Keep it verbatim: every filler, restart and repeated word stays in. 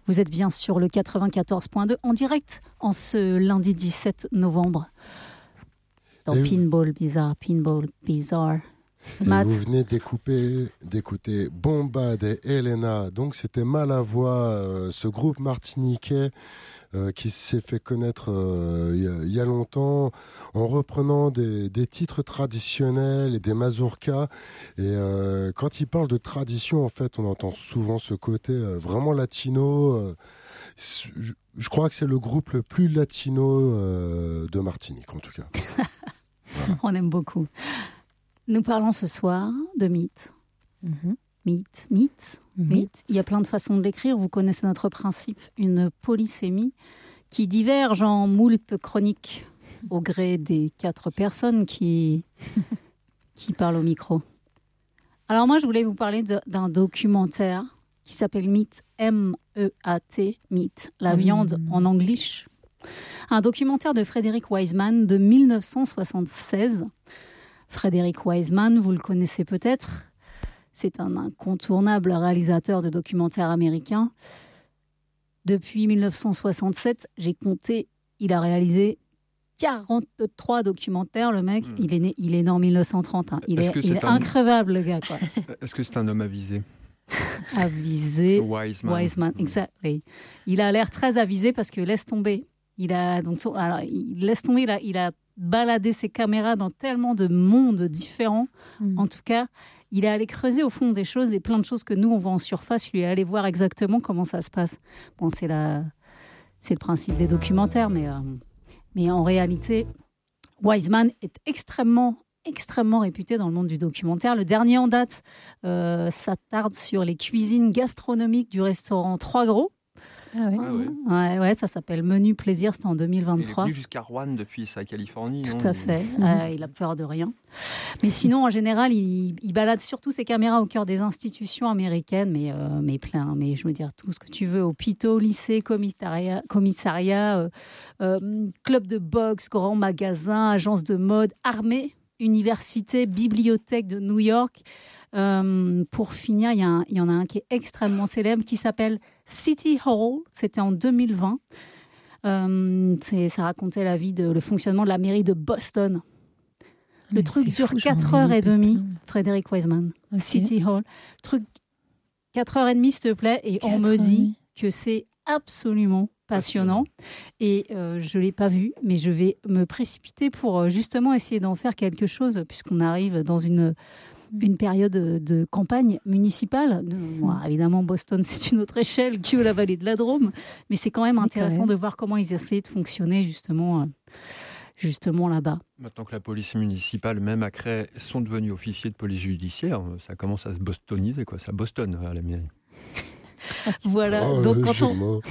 Vous êtes bien sur le quatre-vingt-quatorze point deux en direct en ce lundi dix-sept novembre dans Et Pinball vous... Bizarre, Pinball Bizarre. Et Matt. vous venez d'écouter, d'écouter Bomba de Elena. Donc c'était Malavoie, euh, ce groupe martiniquais euh, qui s'est fait connaître euh, il y, y a longtemps en reprenant des, des titres traditionnels et des mazurkas. Et euh, quand il parle de tradition, en fait, on entend souvent ce côté euh, vraiment latino. Euh, je, je crois que c'est le groupe le plus latino euh, de Martinique, en tout cas. Voilà. On aime beaucoup. Nous parlons ce soir de mythes. Mm-hmm. Mythes, mythes, mm-hmm. mythes. Il y a plein de façons de l'écrire. Vous connaissez notre principe, une polysémie qui diverge en moult chroniques au gré des quatre personnes qui, qui parlent au micro. Alors moi, je voulais vous parler de, d'un documentaire qui s'appelle Meat, M E A T, Meat, la viande mm. en anglish. Un documentaire de Frédéric Wiseman de dix-neuf cent soixante-seize. Frédéric Wiseman, vous le connaissez peut-être. C'est un incontournable réalisateur de documentaires américains. Depuis dix-neuf cent soixante-sept, j'ai compté, il a réalisé quarante-trois documentaires. Le mec, mmh. il, est né, il est né en dix-neuf cent trente. Hein. Il est, est, il est un... increvable, le gars. Quoi. Est-ce que c'est un homme avisé ? Avisé. Wiseman. Wiseman, exactly. Il a l'air très avisé parce que laisse tomber. Il a, donc, alors, il laisse tomber, il a, il a balader ses caméras dans tellement de mondes différents. Mmh. En tout cas, il est allé creuser au fond des choses et plein de choses que nous, on voit en surface. Lui est allé voir exactement comment ça se passe. Bon, c'est, la... c'est le principe des documentaires, mais, euh... mais en réalité, Wiseman est extrêmement, extrêmement réputé dans le monde du documentaire. Le dernier en date euh, s'attarde sur les cuisines gastronomiques du restaurant Trois Gros. Ah ouais. Ah ouais. Ouais, ouais, ça s'appelle Menu Plaisir, c'était en deux mille vingt-trois. Il est venu jusqu'à Rouen depuis sa Californie. Tout non à fait, mmh. euh, il a peur de rien. Mais sinon, en général, il, il balade surtout ses caméras au cœur des institutions américaines, mais, euh, mais plein, mais je veux dire tout ce que tu veux, hôpitaux, lycées, commissariats, commissariat, euh, euh, club de boxe, grands magasins, agences de mode, armée, université, bibliothèque de New York. Euh, pour finir, il y, a un, il y en a un qui est extrêmement célèbre qui s'appelle City Hall. C'était en deux mille vingt. Euh, c'est, ça racontait la vie, de, le fonctionnement de la mairie de Boston. Le Mais truc dure quatre heures trente, Frédéric Wiseman. Okay. City Hall. Truc quatre heures trente, s'il te plaît. Et on me dit que c'est absolument passionnant. Et euh, je ne l'ai pas vu, mais je vais me précipiter pour euh, justement essayer d'en faire quelque chose, puisqu'on arrive dans une... une période de campagne municipale. Bon, évidemment, Boston, c'est une autre échelle que la vallée de la Drôme, mais c'est quand même intéressant quand même. de voir comment ils essaient de fonctionner justement, justement là-bas. Maintenant que la police municipale, même à Cray, sont devenus officiers de police judiciaire, ça commence à se bostoniser, quoi. Ça bostonne à la mairie. Voilà, oh, donc quand on...